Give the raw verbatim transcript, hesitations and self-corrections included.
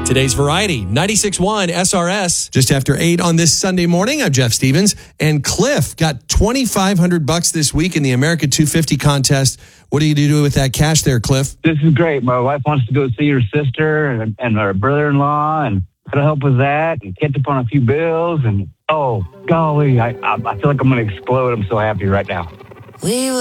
Today's Variety, ninety-six point one S R S. Just after eight on this Sunday morning, I'm Jeff Stevens. And Cliff got twenty-five hundred bucks this week in the America two fifty contest. What do you do with that cash there, Cliff? This is great. My wife wants to go see her sister and, and her brother-in-law, and gotta help with that and catch up on a few bills. And, oh, golly, I, I, I feel like I'm going to explode. I'm so happy right now. We